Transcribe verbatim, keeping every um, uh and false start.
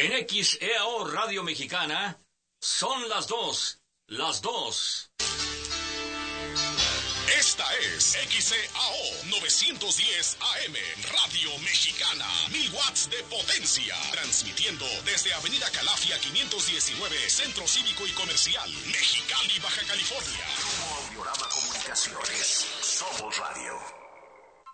En X E A O Radio Mexicana, son las dos, las dos. Esta es X E A O novecientos diez A M, Radio Mexicana, mil watts de potencia, transmitiendo desde Avenida Calafia quinientos diecinueve, Centro Cívico y Comercial, Mexicali, Baja California. Audiorama Comunicaciones, somos radio.